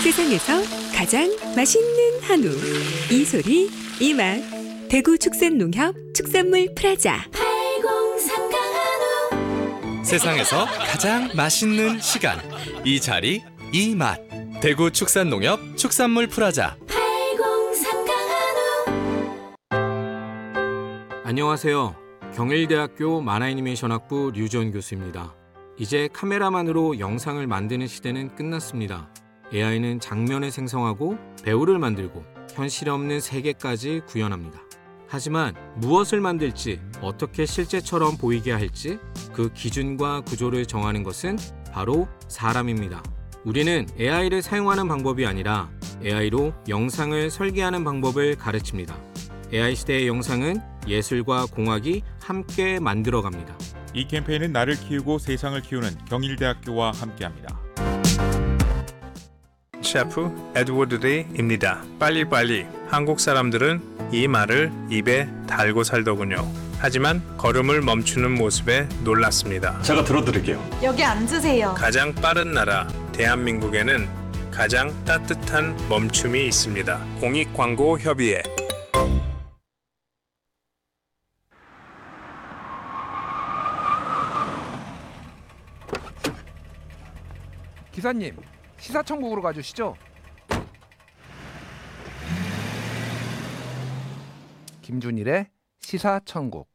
세상에서 가장 맛있는 한우 이소리 이맛 대구 축산농협 축산물 프라자 8034 한우 세상에서 가장 맛있는 시간 이 자리 이 맛 대구 축산농협 축산물 프라자 8034 한우. 안녕하세요. 경일대학교 만화애니메이션학부 류지원 교수입니다. 이제 카메라만으로 영상을 만드는 시대는 끝났습니다. AI는 장면을 생성하고 배우를 만들고 현실 없는 세계까지 구현합니다. 하지만 무엇을 만들지, 어떻게 실제처럼 보이게 할지 그 기준과 구조를 정하는 것은 바로 사람입니다. 우리는 AI를 사용하는 방법이 아니라 AI로 영상을 설계하는 방법을 가르칩니다. AI 시대의 영상은 예술과 공학이 함께 만들어갑니다. 이 캠페인은 나를 키우고 세상을 키우는 경일대학교와 함께합니다. 셰프 에드워드 리입니다. 빨리빨리. 한국 사람들은 이 말을 입에 달고 살더군요. 하지만 걸음을 멈추는 모습에 놀랐습니다. 제가 들어드릴게요. 여기 앉으세요. 가장 빠른 나라 대한민국에는 가장 따뜻한 멈춤이 있습니다. 공익광고협의회. 기사님, 시사천국으로 가주시죠. 김준일의 시사천국.